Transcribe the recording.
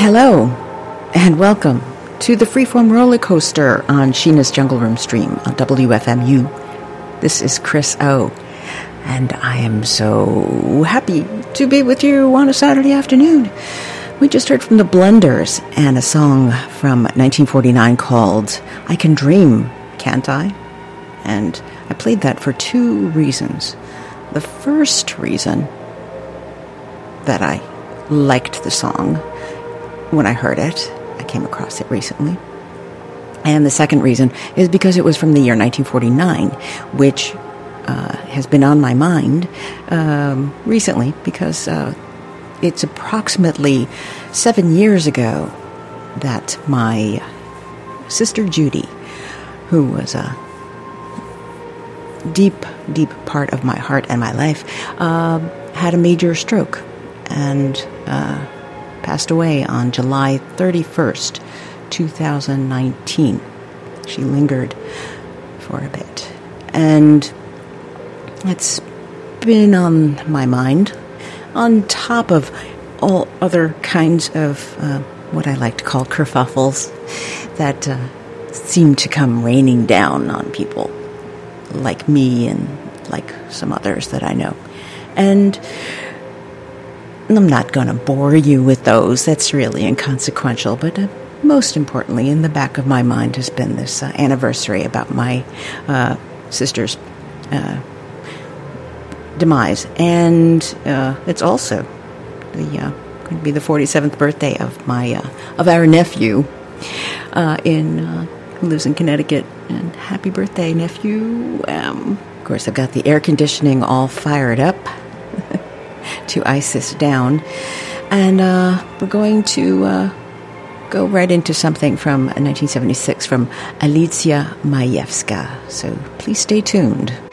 Hello, and welcome to the Freeform Roller Coaster on Sheena's Jungle Room stream on WFMU. This is Chris O, and I am so happy to be with you on a Saturday afternoon. We just heard from the Blenders and a song from 1949 called I Can Dream, Can't I? And I played that for two reasons. The first reason that I liked the song when I heard it, I came across it recently. And the second reason is because it was from the year 1949, which has been on my mind recently because it's approximately 7 years ago that my sister Judy, who was a deep part of my heart and my life, had a major stroke and passed away on July 31st, 2019. She lingered for a bit. And it's been on my mind, on top of all other kinds of what I like to call kerfuffles that seem to come raining down on people like me and like some others that I know. And I'm not going to bore you with those. That's really inconsequential. But most importantly, in the back of my mind has been this anniversary about my sister's demise. And it's also going to be the 47th birthday of our nephew who lives in Connecticut. And happy birthday, nephew. Of course, I've got the air conditioning all fired up to ice this down. And we're going to go right into something from 1976 from Alicja Majewska. So please stay tuned.